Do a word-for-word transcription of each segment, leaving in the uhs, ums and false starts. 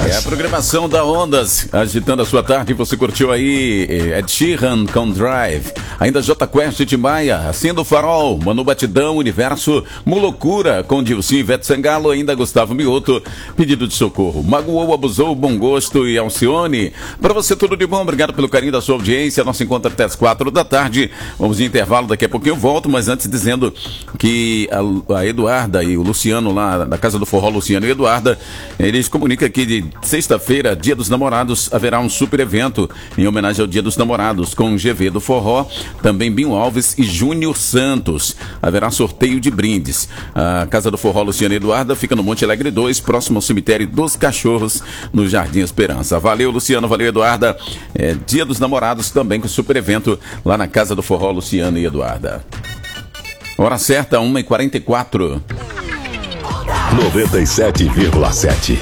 Ondas. É a programação da Ondas, agitando a sua tarde. Você curtiu aí Ed Sheeran com Drive. Ainda J Quest de Maia, Acenda o Farol, Manu Batidão, Universo, Molocura com Dilcinho, Ivete Sangalo, ainda Gustavo Mioto, Pedido de Socorro, Magoou, Abusou, Bom Gosto e Alcione. Para você tudo de bom, obrigado pelo carinho da sua audiência. Nosso encontro até as quatro da tarde. Vamos de intervalo, daqui a pouquinho eu volto, mas antes dizendo que a, a Eduarda e o Luciano lá da Casa do Forró, Luciano e Eduarda, eles comunicam que de sexta-feira, Dia dos Namorados, haverá um super evento em homenagem ao Dia dos Namorados, com G V do Forró, também Binho Alves e Júnior Santos. Haverá sorteio de brindes. A Casa do Forró, Luciano e Eduarda fica no Monte Alegre dois, próximo ao cemitério dos Cachorros, no Jardim Esperança. Valeu, Luciano, valeu, Eduarda. É, Dia dos Namorados também com super evento lá na Casa do Forró, Luciano e Eduarda. Hora certa, uma e quarenta e quatro. noventa e sete vírgula sete.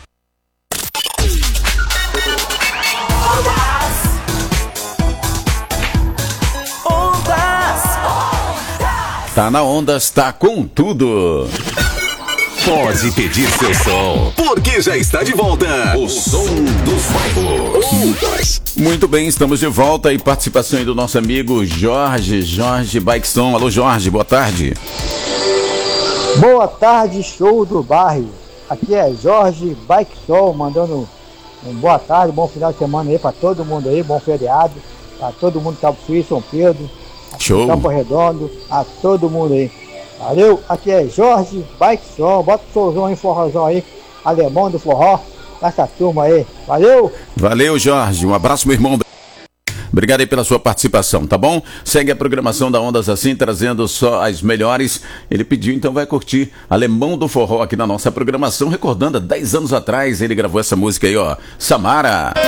Tá na Ondas, tá com tudo. Pode pedir seu som, porque já está de volta o som dos bairros. Muito bem, estamos de volta e participação aí do nosso amigo Jorge, Jorge Bikeson. Alô, Jorge, boa tarde. Boa tarde, show do bairro. Aqui é Jorge Bikeson, mandando um boa tarde, bom final de semana aí para todo mundo aí, bom feriado, para todo mundo que tá Frio, São Pedro, show. Campo Redondo, a todo mundo aí. Valeu, aqui é Jorge Bikeson, bota o showzão aí, forrozão aí, alemão do forró, essa turma aí, valeu! Valeu, Jorge, um abraço, meu irmão. Obrigado aí pela sua participação, tá bom? Segue a programação da Ondas assim, trazendo só as melhores. Ele pediu, então vai curtir Alemão do Forró aqui na nossa programação, recordando há dez anos atrás, ele gravou essa música aí, ó, Samara.